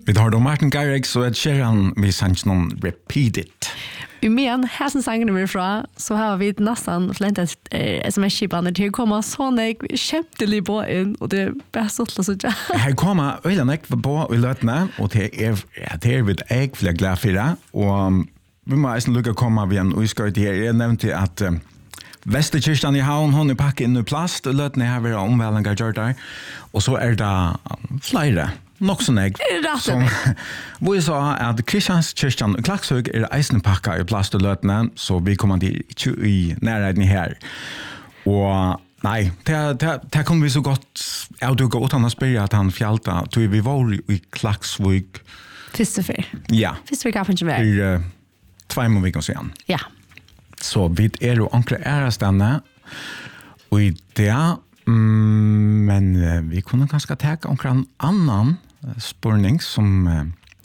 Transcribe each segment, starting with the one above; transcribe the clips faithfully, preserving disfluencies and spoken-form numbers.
Vi har då Martin Garrix och Ed Sheeran med sangen Repeat It. I men här som sangen är fra så har vi nästan flentat eh, sms-skipan till komma såna kämptelig på in och det är bara så så så. Här kommer ölen ek på i lötna och det är det är vid ägg för glad för det och vi måste lucka komma vi en och ska det jag nämnde att um, Västerkyrkan i Havn hon är packat in i plast och lötna här vi omvälningar gör där och så är det um, flera nog så nägg som vi sa att Kristianskyrkan Klaxhög är eisenpakka i plast och lötna så vi kommer dit i närheten här och nej det det det kommer vi så gott jag du går utan att spela att han fjälta tog vi var i Klaxhög Första för ja första för kanske väl i uh, två månader sedan ja så vi är och ankra är stanna och det mm, men uh, vi kunde ganska ta en annan spurning som uh,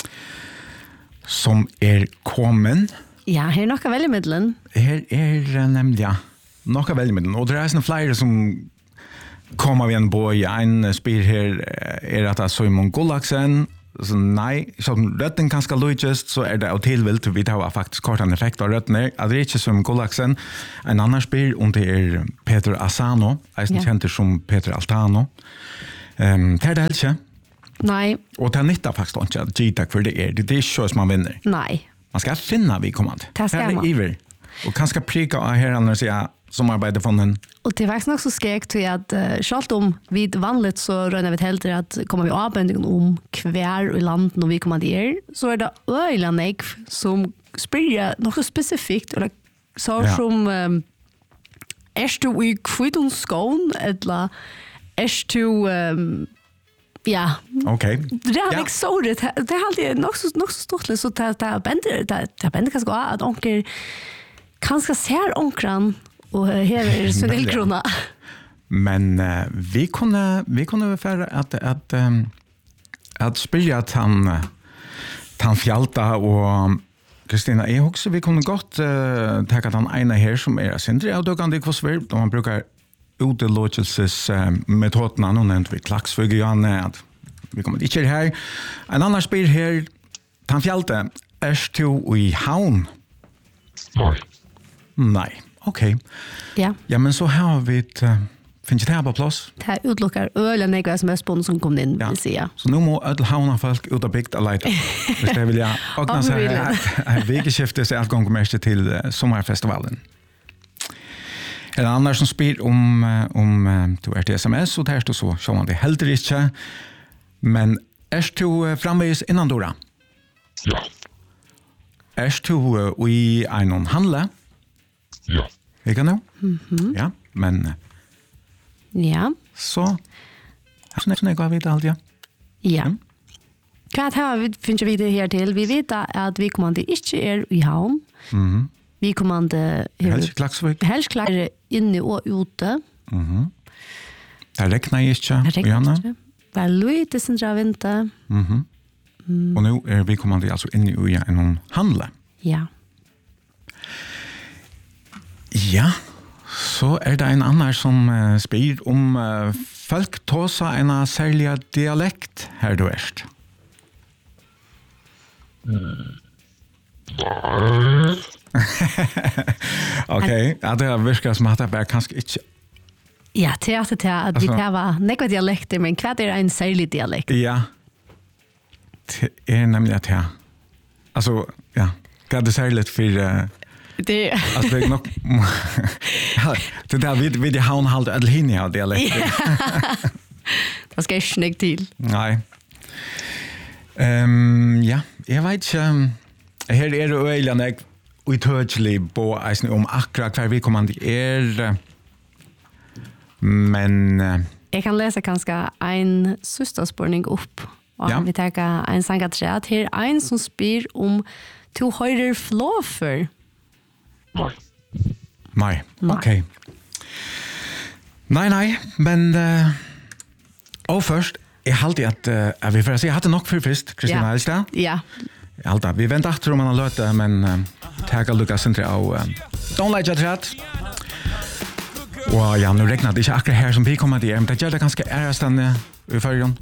som är kommen. Ja, här är några väldigt middelen. Här är uh, nämligen några väldigt middelen och det är såna flyger som kommer vi en boy en spel här är att Simon Gulaxen så nej som rätten ganska logist så är det av tillvilt vi har faktiskt kort en effekt av rätten är det inte som Gulaxen en annan spel och det är Peter Asano jag ja. Känner som Peter Altano ehm det är det inte. Nej. Och det är nytta faktiskt inte att G-tack för det är det är så som man vinner. Nej. Man ska finna vi kommand. Det ska man. Iver. Och kanske prika här annars säga som arbetar från den. Och det är faktiskt också skrek till att uh, självt om vi vanligt så rönar vi helt att kommer vi avbändningen om kvär i landet och vi kommer där så är det öjlanek som sprider något specifikt eller så ja. Som um, är du i kvittonsskån eller är du um, ja. Okej. Okay. Det är ja. Så det det är alltid nog så nog så stort så att det bänder det det bänder kanske att onkel kanske ser onkran och här är så del krona. Men uh, vi kunde vi kunde för att att um, att spela att han han fjälta och Kristina är också vi kunde gott uh, ta att han ena här som är syndre och då kan det kvar svårt då man brukar utelotelses uh, metoderna någon nämnt vi klaxföge Johanne att vi kommer inte här en annan spel här han fjälta är to i Havn. Nej. Nej. Okej. Okay. Ja. Ja, men så har vi ett uh, finns det här på plats. Det här utlockar ölen några som är spons som kom in, ja. Vill säga. Så nu må öll havna folk ut av bygd och lite. Hvis det vill jag också säga att vekeskiftet är avgång mest till uh, sommarfestivalen. En annan som spyr om om uh, du är till sms och där står så så man det helt inte. Men är du uh, framvis innan Dora? Ja. Är du uh, i en handla? Ja. Vi kan nu? Mhm. Ja, men ja. Så så nu går vi det allt ja. Ja. Mm. Vad har vi finns vi det här till? Vi vet att vi kommer inte är i Havn. Mhm. Vi kommer inte helst Klaxvik. Helst Klaxvik inne och ute. Mhm. Det räknar ju inte. Janne. Var lite sen dra vinter. Mhm. Mm. Och nu är vi kommer alltså inne i en handla. Ja. Ja, så är det en annan som uh, spyr om uh, folk tåsa en särlig dialekt här du erst. Mm. Okej, ja, det verkar som att det är kanske inte... Ja, det är det att vi har några dialekter, men vad är en särlig dialekt? Ja, det är nämligen att jag... Alltså, ja, det är det särligt för... Uh, det alltså det är nog ja, det där vid vid havn halt Adelhinia dialekt. Vad ska jag snägga till? Nej. Ehm um, ja, jag vet um, här är det öliga när vi touchly på isen om akkurat kvar vi kommer är men uh, jag kan läsa kanske en systerspårning upp och ja. Vi tar en sangaträd här en som spyr om to höjder flåfer. Nej. Nej, okej. Okay. Nej, nej, men uh, och först jag hade att uh, vi får se jag hade nog för först Kristina Elstad. Ja. Allt vi väntar efter om man har låtit men uh, tagga Lucas inte av uh, Don't Like That. Och ja, nu räknar det inte akkurat här som vi kommer till men det gör det ganska ärastande i förrjun.